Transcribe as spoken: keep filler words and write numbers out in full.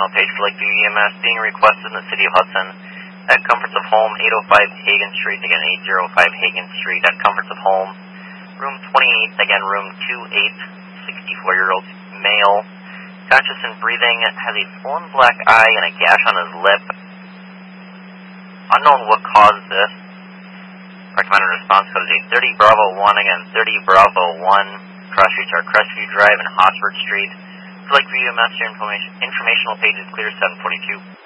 informational page for Lakeview E M S being requested in the City of Hudson at Comforts of Home, eight oh five Hagen Street, again eight oh five Hagen Street at Comforts of Home, room twenty-eight, again room two eight, sixty-four-year-old male, conscious and breathing, has a swollen black eye and a gash on his lip. Unknown what caused this. Recommended response code is eight thirty Bravo one, again thirty Bravo one. Cross streets are Crestview Drive and Hosford Street. For Lakeview E M S, your information, informational page is clear seven forty-two.